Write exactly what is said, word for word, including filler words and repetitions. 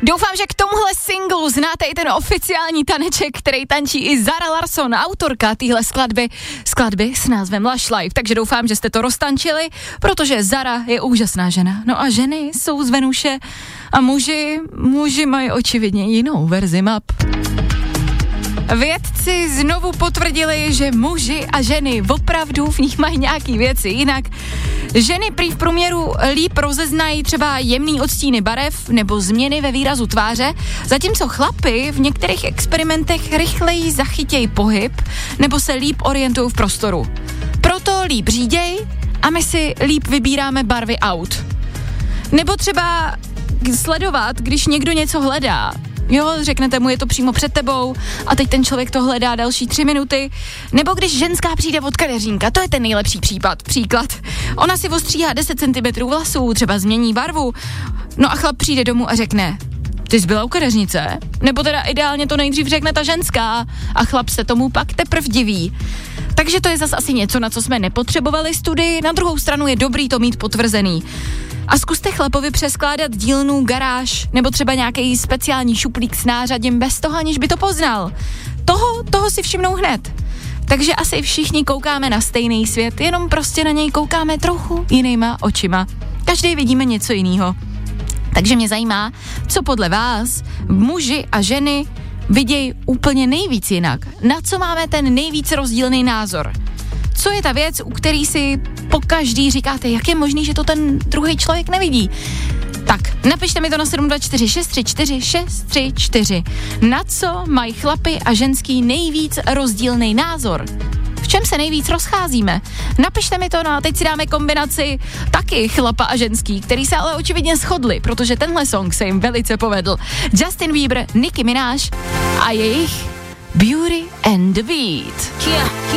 Doufám, že k tomuhle singlu znáte i ten oficiální taneček, který tančí i Zara Larsson, autorka téhle skladby, skladby s názvem Lush Life. Takže doufám, že jste to roztančili, protože Zara je úžasná žena. No a ženy jsou z Venuše a muži, muži mají očividně jinou verzi map. Vědci znovu potvrdili, že muži a ženy opravdu v nich mají nějaký věci jinak. Ženy prý v průměru líp rozeznají třeba jemný odstíny barev nebo změny ve výrazu tváře, zatímco chlapy v některých experimentech rychleji zachytějí pohyb nebo se líp orientují v prostoru. Proto líp říděj a my si líp vybíráme barvy aut. Nebo třeba sledovat, když někdo něco hledá. Jo, řeknete mu, je to přímo před tebou a teď ten člověk to hledá další tři minuty. Nebo když ženská přijde od kadeřínka, to je ten nejlepší případ, příklad. Ona si ostříhá deset centimetrů vlasů, třeba změní barvu, no a chlap přijde domů a řekne, ty jsi byla u kadeřnice? Nebo teda ideálně to nejdřív řekne ta ženská a chlap se tomu pak teprv diví. Takže to je zas asi něco, na co jsme nepotřebovali studii, na druhou stranu je dobrý to mít potvrzený. A zkuste chlapovi přeskládat dílnu, garáž nebo třeba nějaký speciální šuplík s nářadím bez toho, aniž by to poznal. Toho, toho si všimnou hned. Takže asi všichni koukáme na stejný svět, jenom prostě na něj koukáme trochu jinýma očima. Každý vidíme něco jiného. Takže mě zajímá, co podle vás muži a ženy vidějí úplně nejvíc jinak. Na co máme ten nejvíc rozdílný názor? Co je ta věc, u který si po každý říkáte, jak je možný, že to ten druhý člověk nevidí? Tak, napište mi to na sedm dva čtyři šest tři čtyři šest tři čtyři. Na co mají chlapy a ženský nejvíc rozdílný názor? V čem se nejvíc rozcházíme? Napište mi to, no a teď si dáme kombinaci taky chlapa a ženský, který se ale očividně shodli, protože tenhle song se jim velice povedl. Justin Bieber, Nicki Minaj a jejich Beauty and the Beat. Yeah.